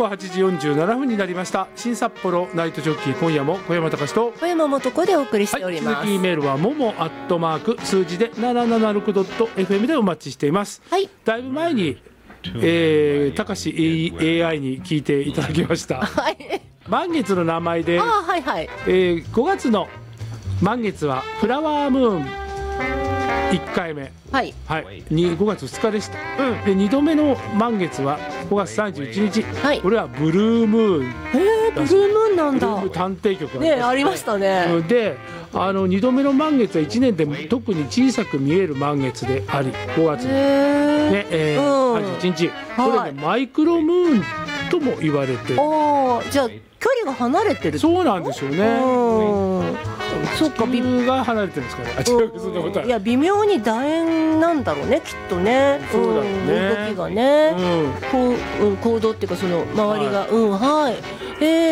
は8時47分になりました。新札幌ナイトジョッキー、今夜も小山隆史と小山素子でお送りしております。 続きメールはもも数字で 776.fm でお待ちしています。 はい、 だいぶ前に隆史 AI に聞いていただきました。 はい、 満月の名前で、 はいはい、 5月の満月はフラワームーン1回目、 はいはい、5月2日でした、で2度目の満月は5月31日、 はい、 これはブルームーン、 ブルームーンなんだ。 ブルーム探偵局がありましたね。 で2度目の満月は1年で特に小さく見える満月であり、5月ね、31日、これね、マイクロムーンとも言われて、 じゃあ距離が離れてる。 そうなんでしょうね。 そうか、 地球が離れてるんですかね。違う、そんなことは。 いや、微妙に楕円なんだろうね、きっとね。 そうだね。 動きがね、行動っていうか、その周りが、はい。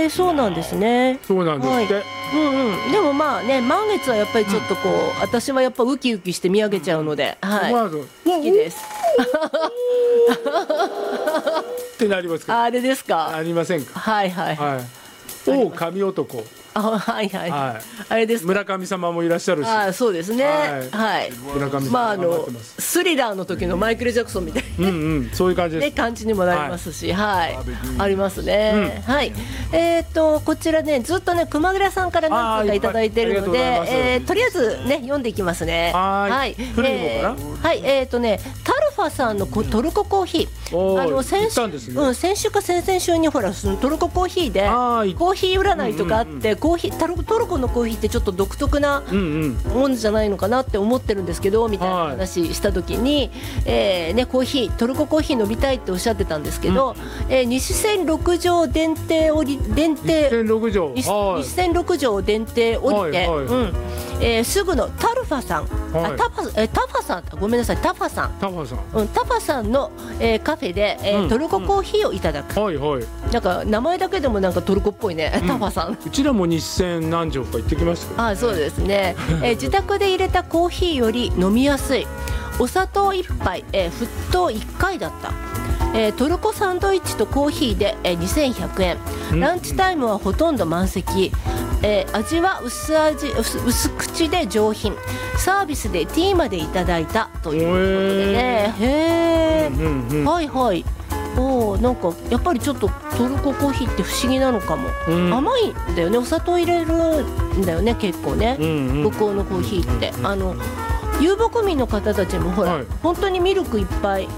そうなんですね。 そうなんですって。 でもまあね、満月はやっぱりちょっとこう、私はやっぱウキウキして見上げちゃうので、はい。好きです。 ってなりますか。 あれですか。 ありませんか。 はいはい。 王神男。 はいはい。あれです。 村上様もいらっしゃるし。 そうですね。はい。 村上様。 スリラーの時のマイケル・ジャクソンみたいな。 そういう感じです。 感じにもなりますし、はい。ありますね。はい。こちらね、ずっとね、熊倉さんから何かいただいてるので、とりあえずね、読んでいきますね。はい。 古い方かな。 はい。タルファさんのトルココーヒー。先週か先々週にほら、トルココーヒーでコーヒー占いとかあって、トルコのコーヒーってちょっと独特なもんじゃないのかなって思ってるんですけど、みたいな話した時に、トルココーヒー飲みたいっておっしゃってたんですけど、西線6条電停降り西線6条電停降りて、すぐのタルファさん、タファさん、ごめんなさい、タファさんのカフェでトルココーヒーをいただく。なんか名前だけでもなんかトルコっぽいね、タファさん。 うちらも日銭何錠か行ってきました。 そうですね。自宅で入れたコーヒーより飲みやすい。お砂糖1杯、沸騰1回だった。トルコサンドイッチとコーヒーで2100円。ランチタイムはほとんど満席。味は薄口で上品。サービスでティーまでいただいたということでね。はいはい。なんかやっぱりちょっとトルココーヒーって不思議なのかも。甘いんだよね。お砂糖入れるんだよね、結構ね。向こうのコーヒーって遊牧民の方たちもほら、本当にミルクいっぱい、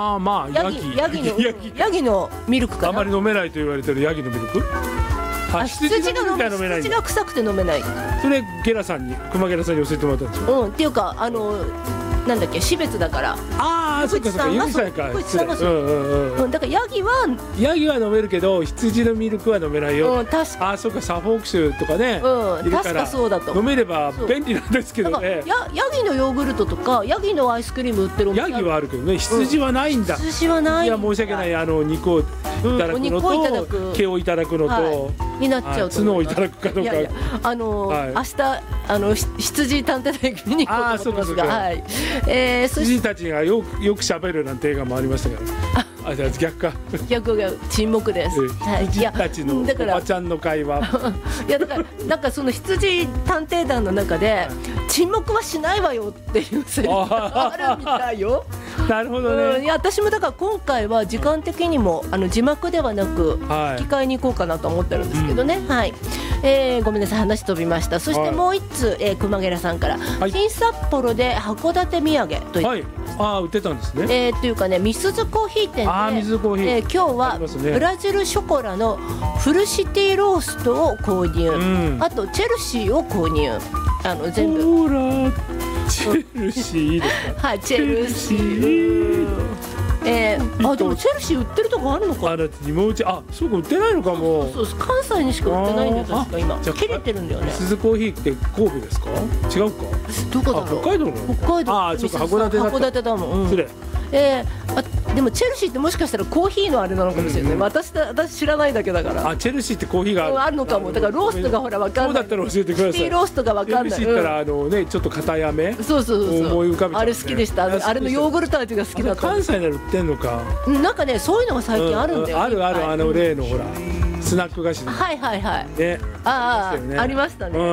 ヤギのミルクかな。 あまり飲めないと言われてるヤギのミルク。 羊が臭くて飲めない。 それ熊ゲラさんに教えてもらったんですよ。 っていうかなんだっけ、死別だから。 そうかそうか、ユミさんか。 だからヤギは飲めるけど羊のミルクは飲めないよ。 確か。 そうか、サフォーク州とかね、 確かそうだと。 飲めれば便利なんですけどね。 ヤギのヨーグルトとかヤギのアイスクリーム売ってるお店。ヤギはあるけどね、羊はないんだ。 羊はない。 いや、申し訳ない。肉をいただくのと毛をいただくのとになっちゃうと。 角をいただくかどうか。 明日羊探偵隊見に行こうと思いますが、 羊たちがよく喋るなんて映画もありましたけど。逆が沈黙です。 羊たちのおばちゃんの会話。 いや、だからなんかその羊探偵団の中で沈黙はしないわよっていうセリフがあるみたいよ。 なるほどね。 いや、私もだから今回は時間的にも字幕ではなく吹き替えに行こうかなと思ってるんですけどね。はい。ごめんなさい、話飛びました。そしてもう一通、熊ゲラさんから、新札幌で函館土産と言って売ってたんですね。 というかね、みすずコーヒー店で今日はブラジルショコラのフルシティローストを購入、あとチェルシーを購入、全部。 チェルシーいいですか。 はい、チェルシー。でもチェルシー売ってるとこあるのか。 そうか、売ってないのかも。 そう、関西にしか売ってないんだよ、確か今。切れてるんだよね。 鈴コーヒーって神戸ですか。違うか。 どこだろう。 北海道。 そうか、函館だもん。 失礼。 でもチェルシーってもしかしたらコーヒーのあれなのかもしれない、私知らないだけだから。 チェルシーってコーヒーがあるのかも。だからローストがほら分かんない。 そうだったら教えてください。 シティローストが分かんない。 チェルシーったらちょっと硬い飴、 そう思い浮かべて、 あれ好きでした。あれのヨーグルト味が好きだった。 関西で売ってんのか。 なんかね、そういうのが最近あるんだよ。 ある例のほらスナック菓子。 はいね、 ありましたね。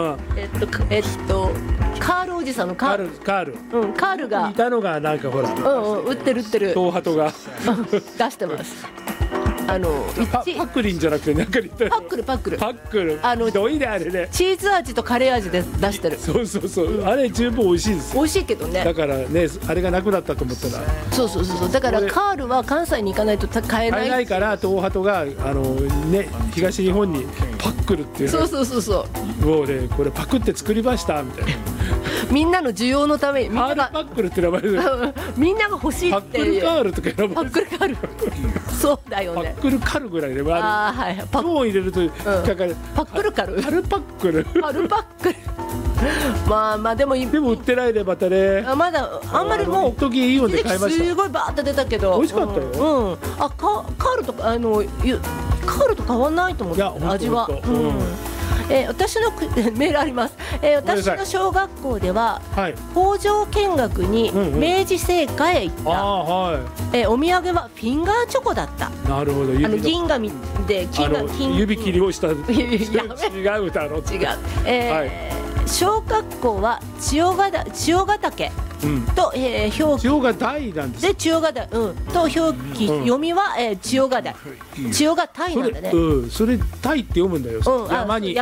カールおじさんのカール。カールがいたのがなんかほら、 売ってる東ハトが出してます。 パックリンじゃなくてなんかパックルひどいねあれね。 チーズ味とカレー味で出してる。 そうあれ十分美味しいですよ。 美味しいけどね。 だからね、あれがなくなったと思ったら、 そうだからカールは関西に行かないと買えないから東ハトがね、東日本にパックルっていう、 そうもうね、これパクって作りましたみたいな。 みんなの需要のためにみんながパックルって名前でみんなが欲しいってパックルカールとか選ばれて、 パックルカールそうだよね。 パックルカルぐらいでもある。パンを入れると引っかかる。 パックルカルパルパックルまあでも売ってないでまたね。 まだあんまりもう一時いいので買いました。 すごいバーって出たけど美味しかったよ。 カールとかカールと変わんないと思って、味は。私のメールあります。私の小学校では工場見学に明治製菓へ行った。お土産はフィンガーチョコだった。 なるほど。 銀紙で指切りをした違うだろ。 小学校は千代ヶ岳と表記、 千代ヶ台なんです。 で千代ヶ台と表記、読みは千代ヶ台、千代ヶ台なんだね。 それ台って読むんだよ。山に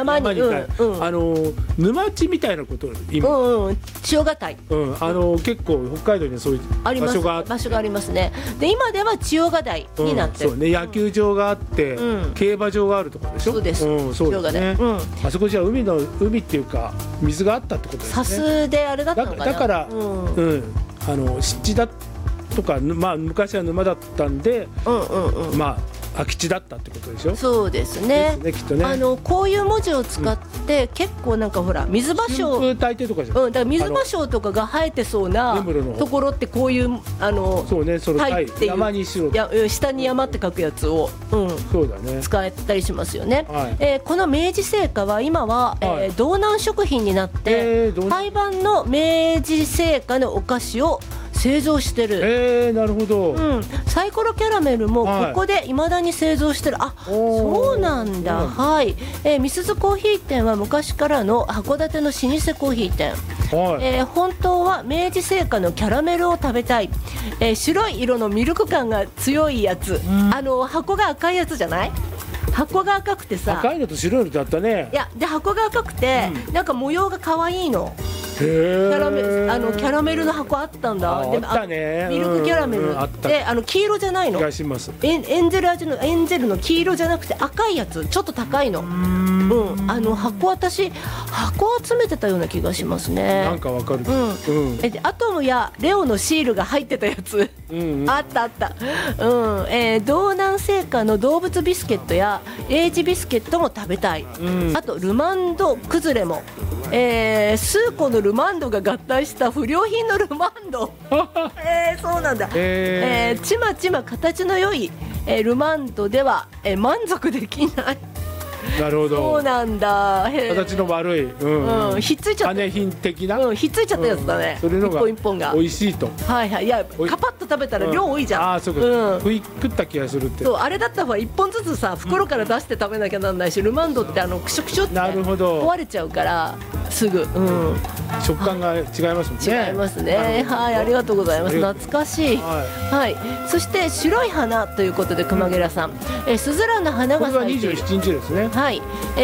沼地みたいなこと意味。 千代ヶ台。 結構北海道にはそういう場所がありますね。で今では千代ヶ台になってる。 そうね、野球場があって競馬場があるところでしょ。 そうです。 千代ヶ台。あそこじゃ海っていうか水があったってことですね。 砂州であれだったのかな。 だから湿地だとか、昔は沼だったんで、空き地だったってことでしょ。そうですね。きっとね。 こういう文字を使って結構なんかほら水芭蕉、 春風大抵とかじゃん。 だから水芭蕉とかが生えてそうなところってこういうそうね、その鯛っていう山にしろ、 下に山って書くやつをそうだね、 使えたりしますよね。この明治製菓は今は道南食品になって廃盤の明治製菓のお菓子を製造してる。 なるほど。 サイコロキャラメルもここで未だに製造してる。そうなんだ。みすゞコーヒー店は昔からの函館の老舗コーヒー店。本当は明治製菓のキャラメルを食べたい。白い色のミルク感が強いやつ。箱が赤いやつじゃない？箱が赤くてさ。 赤いのと白いのってあったね。 いやで箱が赤くてなんか模様が可愛いの。キャラメルの箱あったんだ。 あったね。 ミルクキャラメルで黄色じゃないの。エンゼル味のエンゼルの黄色じゃなくて赤いやつ、ちょっと高いの。私箱集めてたような気がしますね。 なんかわかる。 アトムやレオのシールが入ってたやつあった。道南製菓の動物ビスケットやエイジビスケットも食べたい。あとルマンド崩れも。スーコのルマンドが合体した不良品のルマンドそうなんだ。ちまちま形の良いルマンドでは満足できない。 なるほど。 そうなんだ。 形の悪い、 ひっついちゃった種品的な、 ひっついちゃったやつだね。 それのが一本が美味しいと。 いやカパッと食べたら量多いじゃん。 そうか。食った気がするって。 そうあれだったら一本ずつさ袋から出して食べなきゃなんないし、ルマンドってクシュクシュって壊れちゃうからすぐ。 食感が違いますもんね。 違いますね。ありがとうございます。懐かしい。そして白い花ということで熊寺さん、スズランの花が咲いている。 これは27日ですね。 可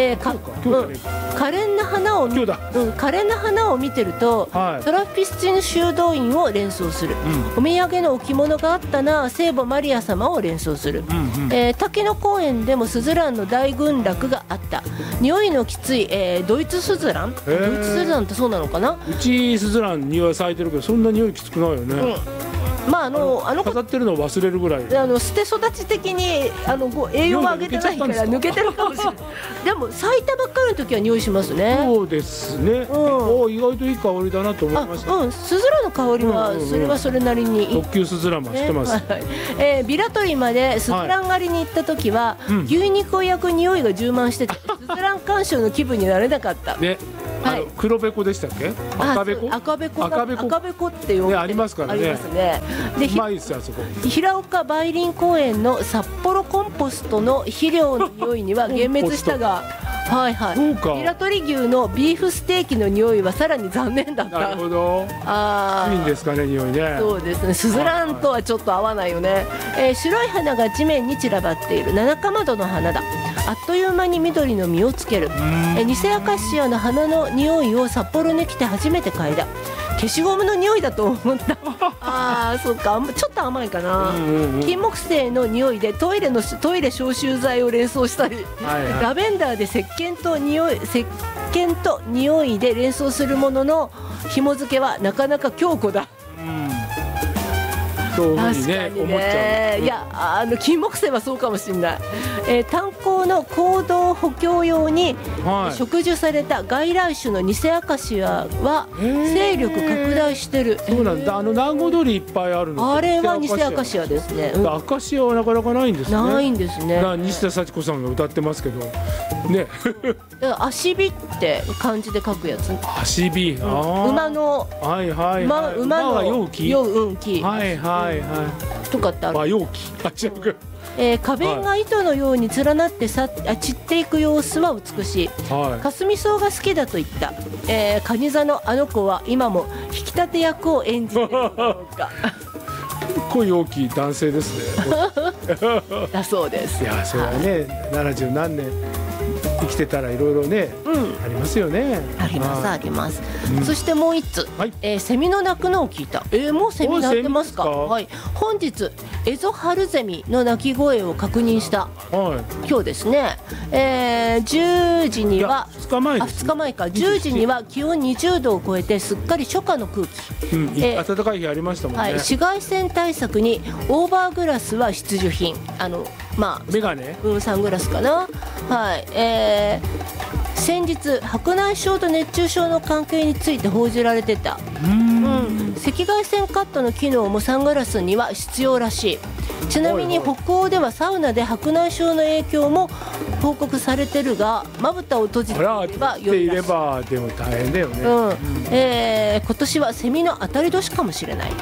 憐な花を見てると、トラピスチン修道院を連想する。お土産の置物があったな、聖母マリア様を連想する。滝野公園でもスズランの大群落があった。匂いのきついドイツスズラン。ドイツスズランってそうなのかな。 うちスズランには咲いてるけどそんな匂いきつくないよね。 まあ飾ってるのを忘れるぐらい。 捨て育ち的に栄養は上げてないから抜けてるかもしれない。でも咲いたばっかりの時は匂いしますね。 そうですね。意外といい香りだなと思いました。 スズラの香りはそれはそれなりに。 特級スズランも知ってます。 ビラ取りまでスズラン狩りに行った時は牛肉を焼く匂いが充満してて、スズラン鑑賞の気分になれなかった。 黒べこでしたっけ？赤べこ？赤べこっていうありますからね。で、うまいですよあそこ。 平岡梅林公園の札幌コンポストの肥料の匂いには幻滅したが、平取牛のビーフステーキの匂いはさらに残念だった。 なるほど。いいんですかね、匂いね。 そうですね。スズランとはちょっと合わないよね。白い花が地面に散らばっている七かまどの花だ。あっという間に緑の実をつける。偽アカシアの花の匂いを札幌に来て初めて嗅いだ。消しゴムの匂いだと思った。そうか、ちょっと甘いかな。金木犀の匂いでトイレ消臭剤を連想したり、ラベンダーで石鹸と匂いで連想するものの紐付けはなかなか強固だ。確かにね。いや、金木犀はそうかもしれない。炭鉱の行動補強用に植樹された外来種の偽アカシアは勢力拡大してる。 そうなんだ。南郷通りいっぱいあるの。 あれは偽アカシアですね。 アカシアはなかなかないんですね。 ないんですね。 西田幸子さんが歌ってますけどね。 足火って漢字で書くやつ。 足火。 馬の。馬の容器。 とかってある。 容器。 花弁が糸のように連なって散っていく様子は美しい。霞草が好きだと言った。蟹座のあの子は今も引き立て役を演じているか。 声大きい男性ですね。 だそうです。 いや、それはね、70何年生きてたらいろいろね、ありますよね。 あります。そしてもう一つ、セミの鳴くのを聞いた。もうセミ鳴ってますか？本日エゾハルゼミの鳴き声を確認した。今日ですね、10時には2日前か、10時には気温20度を超えてすっかり初夏の空気。 暖かい日ありましたもんね。 紫外線対策にオーバーグラスは必需品。 メガネ？ サングラスかな。先日白内障と熱中症の関係について報じられてた。赤外線カットの機能もサングラスには必要らしい。ちなみに北欧ではサウナで白内障の影響も報告されてるが、まぶたを閉じていれば良いらしい。 でも大変だよね。 今年はセミの当たり年かもしれない。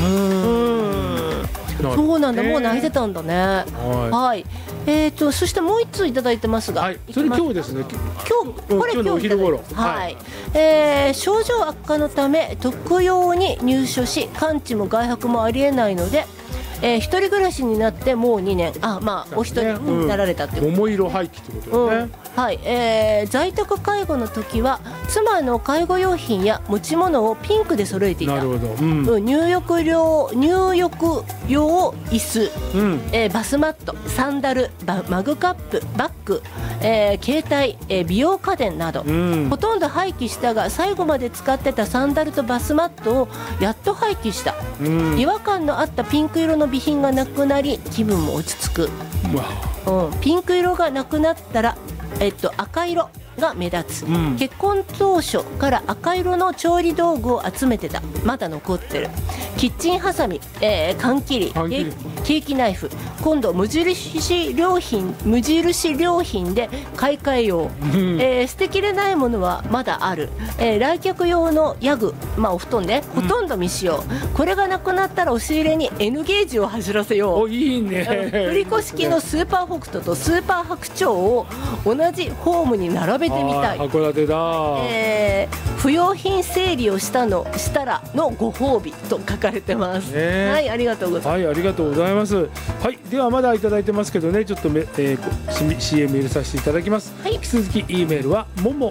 そうなんだ。もう鳴いてたんだね。そしてもう一通いただいてますが、 それ今日ですね。 これ今日お昼頃。症状悪化のため特養に入所し、完治も外泊もありえないので、一人暮らしになってもう2年。お一人になられたってこと。 桃色廃棄ってことですね。 在宅介護の時は妻の介護用品や持ち物をピンクで揃えていた。入浴用椅子、バスマット、サンダル、マグカップ、バッグ、携帯、美容家電など、ほとんど廃棄したが、最後まで使ってたサンダルとバスマットをやっと廃棄した。違和感のあったピンク色の備品がなくなり、気分も落ち着く。ピンク色がなくなったら赤色が目立つ。結婚当初から赤色の調理道具を集めてた。まだ残ってる。キッチンハサミ、缶切り、ケーキナイフ。今度無印良品で買い替えよう。捨てきれないものはまだある。来客用のヤグ、お布団ね、ほとんど未使用。これがなくなったら押し入れに N ゲージを走らせよう。 いいね。 振り子式のスーパー北斗とスーパー白鳥を同じホームに並べてみたい。 函館だ。 不用品整理をしたらのご褒美と書かれてます。ありがとうございます。 ありがとうございます。ではまだいただいてますけどね、ちょっとCM 入れさせていただきます。引き続き E メールは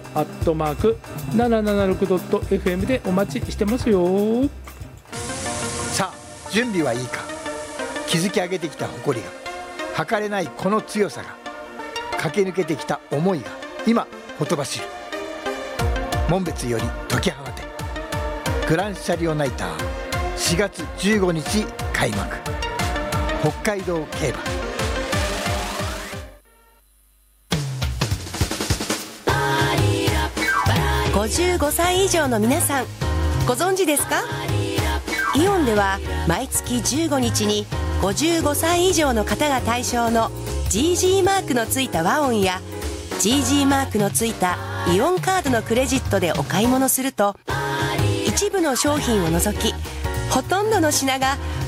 momo@776.fm でお待ちしてますよ。 さあ準備はいいか。築き上げてきた誇りが、測れないこの強さが、駆け抜けてきた思いが今ほとばしる。紋別より解き放て、グランシャリオナイター 4月15日開幕。北海道競馬。 55歳以上の皆さん、ご存知ですか？イオンでは毎月15日に55歳以上の方が対象の GG マークのついたワゴンや GG マークのついたイオンカードのクレジットでお買い物すると、一部の商品を除きほとんどの品が